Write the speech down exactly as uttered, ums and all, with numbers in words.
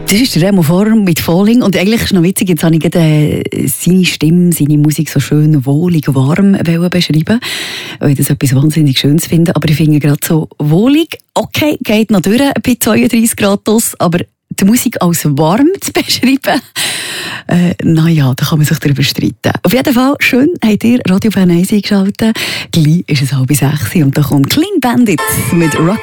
Das ist der Remo Forer mit Falling. Und eigentlich ist es noch witzig, jetzt habe ich gerade, äh, seine Stimme, seine Musik so schön wohlig, warm beschreiben, weil ich das etwas wahnsinnig Schönes finde. Aber ich finde gerade so wohlig, okay, geht noch durch bei zweiunddreissig Grad aus, aber die Musik als warm zu beschreiben, äh, naja, da kann man sich darüber streiten. Auf jeden Fall, schön habt ihr Radio Bern eins eingeschaltet. Gleich ist es halb sechs und da kommt Clean Bandits mit Rock